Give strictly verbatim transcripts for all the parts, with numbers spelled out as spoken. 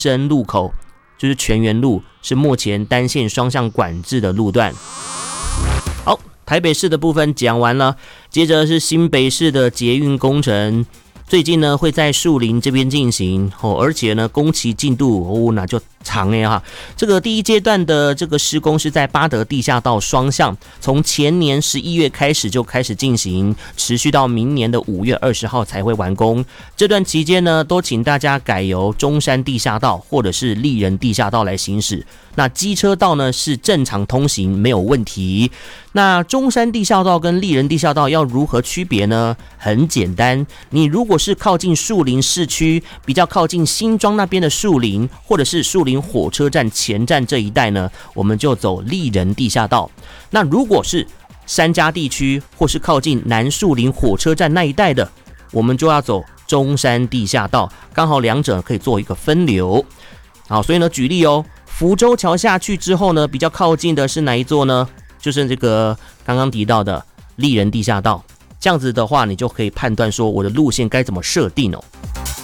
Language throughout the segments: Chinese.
深路口，就是泉源路，是目前单线双向管制的路段。好，台北市的部分讲完了，接着是新北市的捷运工程。最近呢会在树林这边进行哦，而且呢工期进度哦那就长了哈。这个第一阶段的这个施工是在八德地下道双向，从前年十一月开始就开始进行，持续到明年的五月二十号才会完工。这段期间呢，都请大家改由中山地下道或者是丽人地下道来行驶。那机车道呢是正常通行，没有问题。那中山地下道跟丽人地下道要如何区别呢？很简单，你如果是靠近树林市区，比较靠近新庄那边的树林，或者是树林火车站前站这一带呢，我们就走丽人地下道。那如果是山家地区或是靠近南树林火车站那一带的，我们就要走中山地下道，刚好两者可以做一个分流。好，所以呢，举例哦，福州桥下去之后呢，比较靠近的是哪一座呢？就是这个刚刚提到的丽人地下道。这样子的话，你就可以判断说我的路线该怎么设定哦。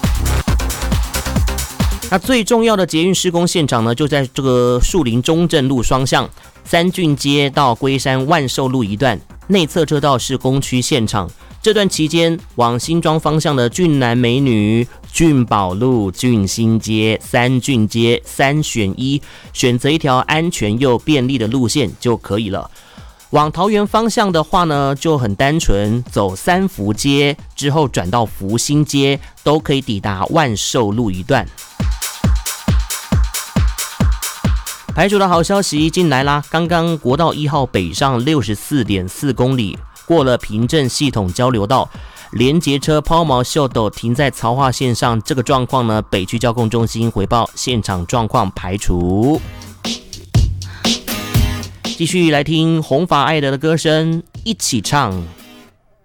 那最重要的捷运施工现场呢，就在这个树林中正路双向三郡街到龟山万寿路一段，内侧车道是工区现场。这段期间，往新庄方向的俊男美女、俊宝路、俊新街、三郡街三选一，选择一条安全又便利的路线就可以了。往桃园方向的话呢，就很单纯，走三福街之后转到福兴街，都可以抵达万寿路一段。排除的好消息进来啦！刚刚国道一号北上 六十四点四公里，过了平镇系统交流道，连结车抛锚秀斗停在槽化线上，这个状况呢，北区交控中心回报现场状况排除。继续来听红发艾德的歌声，一起唱。